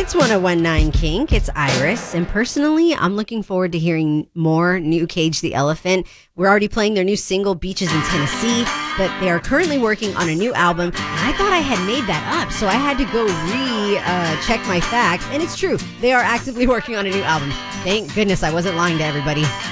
It's 1019 Kink. It's Iris. And personally, I'm looking forward to hearing more new Cage the Elephant. We're already playing their new single, Beaches in Tennessee, but they are currently working on a new album. And I thought I had made that up, so I had to go check my facts. And it's true. They are actively working on a new album. Thank goodness I wasn't lying to everybody.